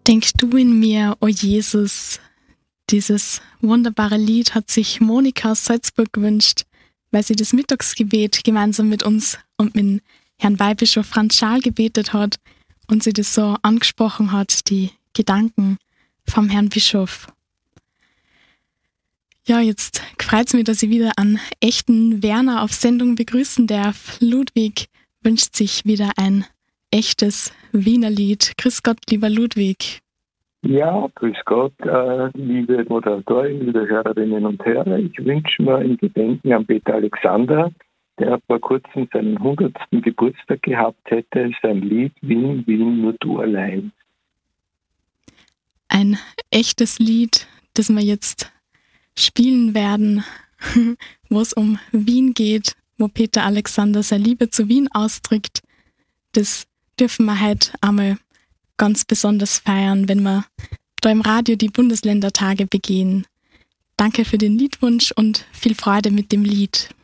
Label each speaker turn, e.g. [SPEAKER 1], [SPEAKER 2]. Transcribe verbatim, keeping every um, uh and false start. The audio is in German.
[SPEAKER 1] Denkst du in mir, o Jesus? Dieses wunderbare Lied hat sich Monika aus Salzburg gewünscht, weil sie das Mittagsgebet gemeinsam mit uns und mit Herrn Weihbischof Franz Schaal gebetet hat und sie das so angesprochen hat, die Gedanken vom Herrn Bischof. Ja, jetzt freut es mich, dass ich wieder einen echten Werner auf Sendung begrüßen darf. Ludwig wünscht sich wieder ein echtes Wiener Lied. Grüß Gott, lieber Ludwig.
[SPEAKER 2] Ja, grüß Gott, äh, liebe Moderatorin, liebe Hörerinnen und Hörer. Ich wünsche mir im Gedenken an Peter Alexander, der vor kurzem seinen hundertsten Geburtstag gehabt hätte, sein Lied Wien, Wien, nur du allein.
[SPEAKER 1] Ein echtes Lied, das wir jetzt spielen werden, wo es um Wien geht, wo Peter Alexander seine Liebe zu Wien ausdrückt. Das dürfen wir heute einmal ganz besonders feiern, wenn wir da im Radio die Bundesländertage begehen. Danke für den Liedwunsch und viel Freude mit dem Lied.